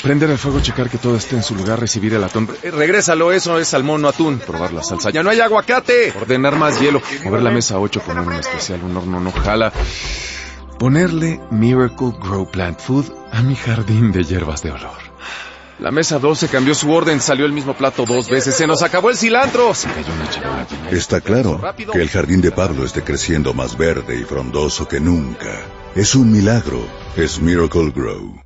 Prender el fuego, checar que todo esté en su lugar, recibir el atún. Regrésalo, eso es salmón, no atún. Probar la salsa. ¡Ya no hay aguacate! Ordenar más hielo. Mover la mesa 8, poner un especial, un horno no jala. Ponerle Miracle Grow Plant Food a mi jardín de hierbas de olor. La mesa 12 cambió su orden, salió el mismo plato 2 veces. ¡Se nos acabó el cilantro! Se cayó una charola. Está claro que el jardín de Pablo esté creciendo más verde y frondoso que nunca. Es un milagro. Es Miracle Grow.